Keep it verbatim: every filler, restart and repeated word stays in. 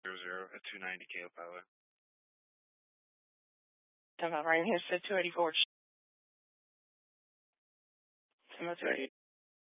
zero zero at two ninety Caleb Highway. Talking about right in here, said two eighty-four. two eighty.